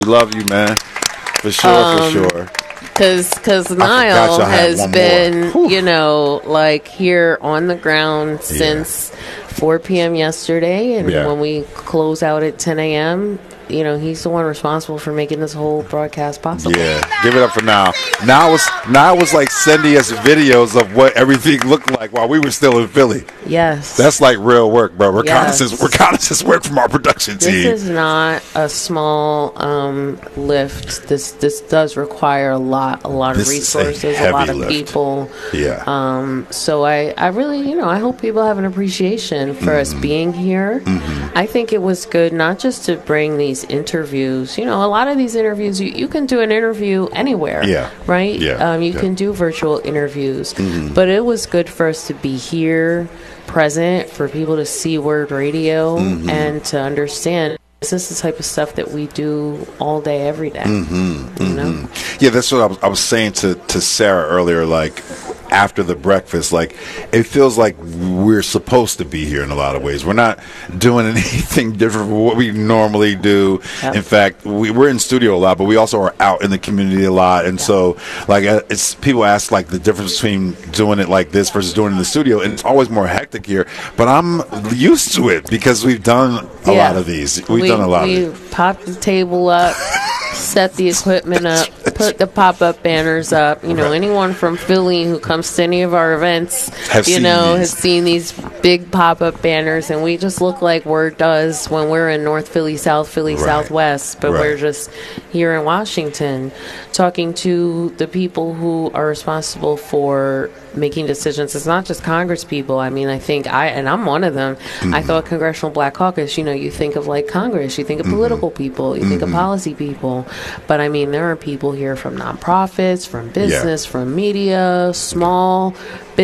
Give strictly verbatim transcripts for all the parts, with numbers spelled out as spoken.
We love you, man. For sure, Um, for sure. Cause, cause Niall has been, you know, like here on the ground since yeah. four p.m. yesterday, and yeah. when we close out at ten a.m., you know, he's the one responsible for making this whole broadcast possible. Yeah, give it up for now. Now was now was like sending us videos of what everything looked like while we were still in Philly. Yes, that's like real work, bro. Reconnaissance, yes. reconnaissance work from our production team. This is not a small um, lift. This this does require a lot, a lot this of resources, a, a lot of lift. people. Yeah. Um. So I, I really, you know, I hope people have an appreciation for mm-hmm. us being here. Mm-hmm. I think it was good not just to bring these interviews. You know, a lot of these interviews, you, you can do an interview anywhere. Yeah. Right? Yeah. Um, you yeah. can do virtual interviews. Mm-hmm. But it was good for us to be here, present, for people to see Word Radio mm-hmm. and to understand this is the type of stuff that we do all day, every day. Mm-hmm. You know? Mm-hmm. Yeah, that's what I was, I was saying to, to Sarah earlier, like, after the breakfast, like it feels like we're supposed to be here in a lot of ways. We're not doing anything different from what we normally do. Yep. In fact, we, we're in studio a lot, but we also are out in the community a lot. And yep. so, like, it's people ask like the difference between doing it like this versus doing it in the studio, and it's always more hectic here. But I'm used to it because we've done a yeah. lot of these. We've we, done a lot. We of these. popped the table up. Set the equipment up, put the pop-up banners up. You know, right. anyone from Philly who comes to any of our events, have you know, these. has seen these big pop-up banners, and we just look like Word does when we're in North Philly, South Philly, right. Southwest, but right. we're just here in Washington talking to the people who are responsible for making decisions. It's not just Congress people. I mean, I think I, and I'm one of them, mm-hmm. I thought Congressional Black Caucus, you know, you think of like Congress, you think of mm-hmm. political people, you mm-hmm. think of policy people. But I mean, there are people here from nonprofits, from business, yeah. from media, small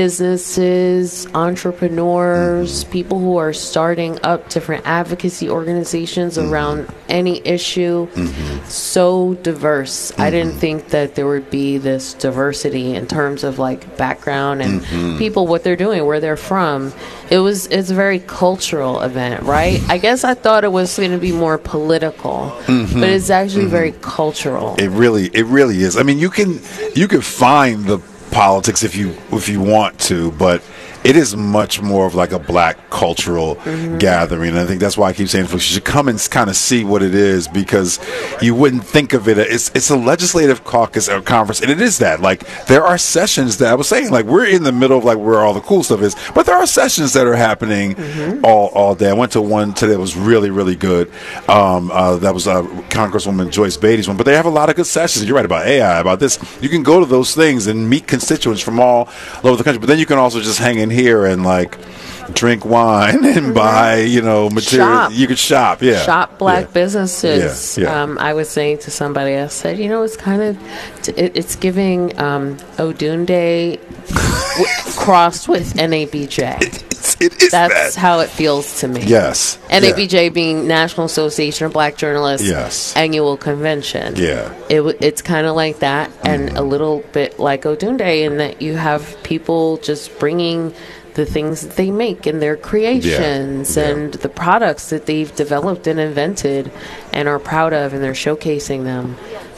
businesses, entrepreneurs, mm-hmm. people who are starting up different advocacy organizations mm-hmm. around any issue. Mm-hmm. So diverse. Mm-hmm. I didn't think that there would be this diversity in terms of like background and mm-hmm. people, what they're doing, where they're from. It was it's a very cultural event, right? I guess I thought it was going to be more political, mm-hmm. but it's actually mm-hmm. very cultural. It really, it really is. I mean, you can you can find the politics if you if you want to, but it is much more of like a black cultural mm-hmm. gathering. And I think that's why I keep saying folks, you should come and kind of see what it is, because you wouldn't think of it. It's it's a legislative caucus or conference, and it is that. Like, there are sessions that I was saying, like, we're in the middle of like where all the cool stuff is, but there are sessions that are happening mm-hmm. all all day. I went to one today that was really, really good. Um, uh, that was uh, Congresswoman Joyce Beatty's one, but they have a lot of good sessions. You're right about A I, about this. You can go to those things and meet constituents from all over the country, but then you can also just hang in here and like drink wine and buy, you know, material. Shop. You could shop, yeah. Shop black yeah. businesses. Yeah. Yeah. Um, I was saying to somebody, I said, you know, it's kind of, it, it's giving um, Odunde w- crossed with N A B J. It, it's, it is That's that. how it feels to me. Yes. N A B J yeah. being National Association of Black Journalists yes. annual convention. Yeah. It it's kind of like that, and mm. a little bit like Odunde, in that you have people just bringing the things that they make and their creations yeah. Yeah. and the products that they've developed and invented and are proud of, and they're showcasing them.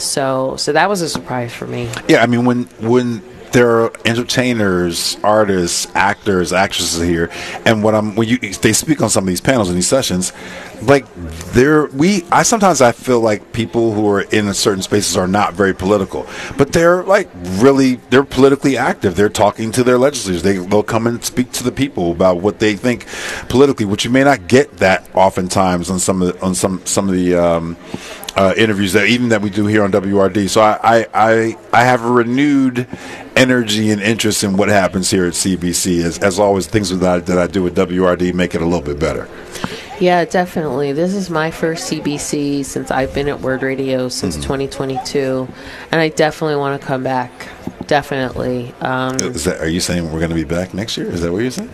So so that was a surprise for me. Yeah, I mean, when when there are entertainers, artists, actors, actresses here, and when I'm when you they speak on some of these panels and these sessions, like there we I sometimes I feel like people who are in certain spaces are not very political, but they're like really they're politically active. They're talking to their legislators. They they'll come and speak to the people about what they think politically, which you may not get that oftentimes on some of the, on some some of the um, uh, interviews that even that we do here on W R D. So I I I, I have a renewed energy and interest in what happens here at C B C. As, as always, things that I, that I do with W R D make it a little bit better. Yeah, definitely. This is my first C B C since I've been at Word Radio since mm-hmm. twenty twenty-two, and I definitely want to come back. Definitely. Um, is that, are you saying we're going to be back next year? Is that what you're saying?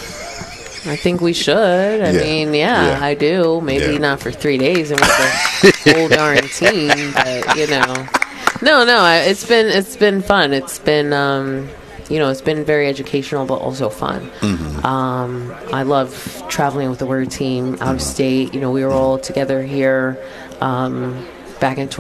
I think we should. I yeah. mean, yeah, yeah, I do. Maybe yeah. not for three days and with the whole darn team, but you know. No, no, it's been it's been fun. It's been um, you know, it's been very educational, but also fun. Mm-hmm. Um, I love traveling with the Word team out of state. You know, we were all together here um, back in